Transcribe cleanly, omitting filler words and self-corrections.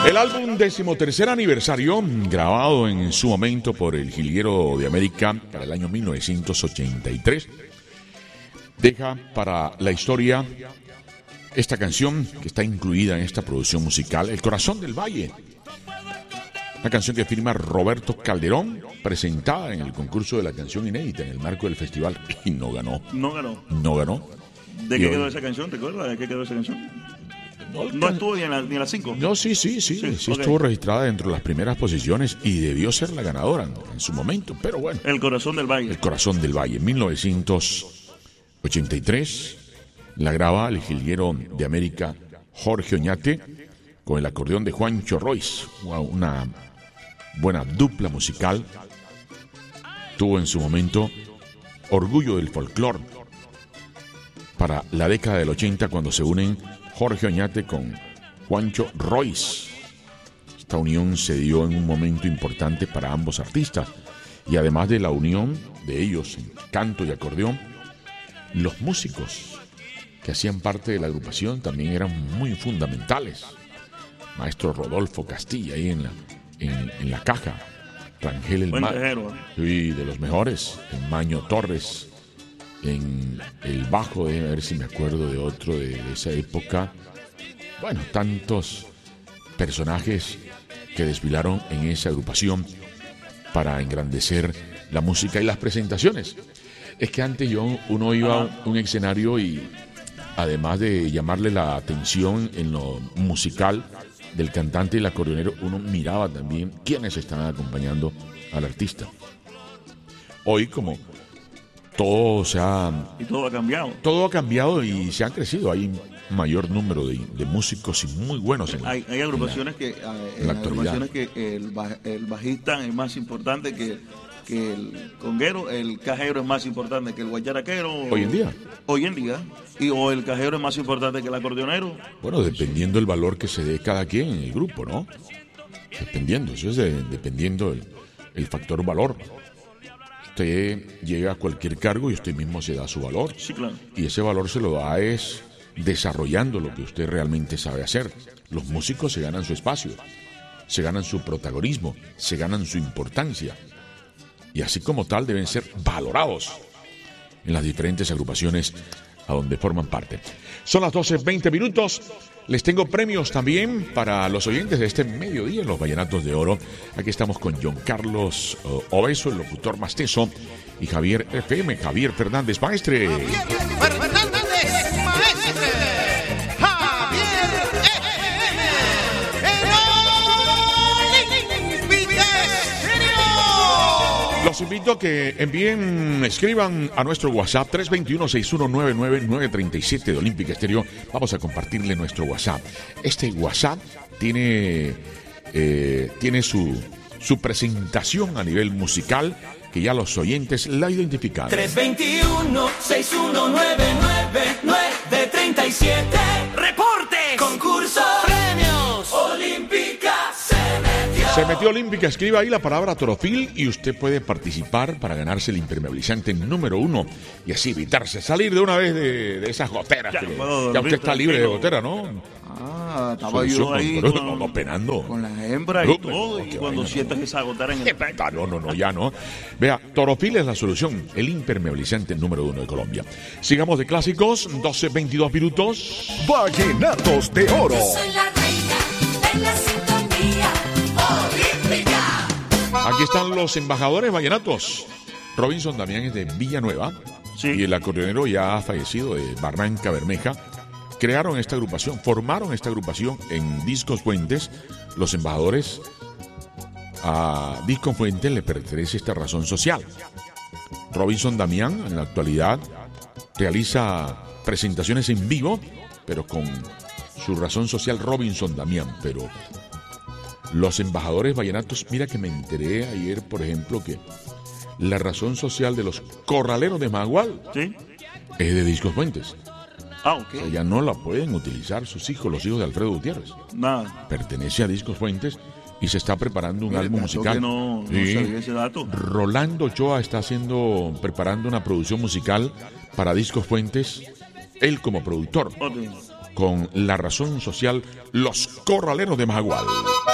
El álbum 13º aniversario, grabado en su momento por el Jilguero de América para el año 1983, deja para la historia esta canción que está incluida en esta producción musical, El Corazón del Valle. Una canción que firma Roberto Calderón, presentada en el concurso de la canción inédita en el marco del festival y no ganó. No ganó. No ganó. ¿De qué quedó esa canción? ¿Recuerdas de qué quedó esa canción? No estuvo ni en las 5. No, sí, okay. Estuvo registrada dentro de las primeras posiciones y debió ser la ganadora en su momento, pero bueno. El Corazón del Valle. El Corazón del Valle, 1983, la graba el Jilguero de América Jorge Oñate con el acordeón de Juancho Royce, una buena dupla musical. Tuvo en su momento orgullo del folclore para la década del 80 cuando se unen Jorge Oñate con Juancho Royce. Esta unión se dio en un momento importante para ambos artistas y además de la unión de ellos en canto y acordeón, los músicos que hacían parte de la agrupación también eran muy fundamentales. Maestro Rodolfo Castilla ahí en la caja, Rangel el sí, de los mejores, el Maño Torres en el bajo, a ver si me acuerdo de otro de esa época. Bueno, tantos personajes que desfilaron en esa agrupación para engrandecer la música y las presentaciones. Es que antes uno iba a un escenario y además de llamarle la atención en lo musical del cantante y el acordeonero, uno miraba también quiénes estaban acompañando al artista. Hoy, como todo ha cambiado. Todo ha cambiado y se ha crecido. Hay un mayor número de músicos y muy buenos hay agrupaciones que el bajista es más importante que el conguero, el cajero es más importante que el guayaraquero. Hoy en día. O el cajero es más importante que el acordeonero. Bueno, dependiendo el valor que se dé cada quien en el grupo, ¿no? Dependiendo el factor valor. Usted llega a cualquier cargo y usted mismo se da su valor. Sí, claro. Y ese valor se lo da es desarrollando lo que usted realmente sabe hacer. Los músicos se ganan su espacio, se ganan su protagonismo, se ganan su importancia. Y así como tal deben ser valorados en las diferentes agrupaciones a donde forman parte. Son las 12:20. Les tengo premios también para los oyentes de este mediodía en los Vallenatos de Oro. Aquí estamos con John Carlos Obeso, el locutor más teso, y Javier FM, Javier Fernández Maestre. Javier Fernández Maestre. Javier FM. Los invito a que escriban a nuestro WhatsApp 321-6199-937 de Olímpica Estéreo. Vamos a compartirle nuestro WhatsApp. Este WhatsApp tiene su presentación a nivel musical, que ya los oyentes la identifican. 321-6199-937. ¡Reporte! ¡Concurso! ¡Premios! ¡Olímpica se metió! Se metió Olímpica, escriba ahí la palabra Torofil y usted puede participar para ganarse el impermeabilizante número 1 y así evitarse salir de una vez de esas goteras. Ya usted está libre de gotera, ¿no? Estaba yo ahí penando con las hembras y todo, y cuando sientas que se agotaran en el... No, ya no. Vea, Torofil es la solución, el impermeabilizante número 1 de Colombia. Sigamos de clásicos, 12:22. Vallenatos de Oro. Yo soy la reina de la sintonía olímpica. Aquí están los embajadores vallenatos. Robinson Damián es de Villanueva, sí, y el acordeonero ya ha fallecido de Barranca Bermeja. Formaron esta agrupación en Discos Fuentes. Los embajadores, a Discos Fuentes le pertenece esta razón social. Robinson Damián en la actualidad realiza presentaciones en vivo, pero con su razón social Robinson Damián. Pero los embajadores vallenatos, mira que me enteré ayer, por ejemplo, que la razón social de los corraleros de Magual, ¿sí?, es de Discos Fuentes. Okay. O sea, ya no la pueden utilizar sus hijos, los hijos de Alfredo Gutiérrez. Nada. Pertenece a Discos Fuentes y se está preparando un álbum musical. No sabía ese dato. Rolando Ochoa está preparando una producción musical para Discos Fuentes, él como productor. Okay. con la razón social Los Corraleros de Majagual.